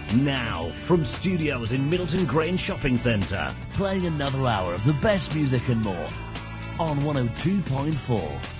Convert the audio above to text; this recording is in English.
Now, from studios in Middleton Grange Shopping Centre, playing another hour of the best music and more on 102.4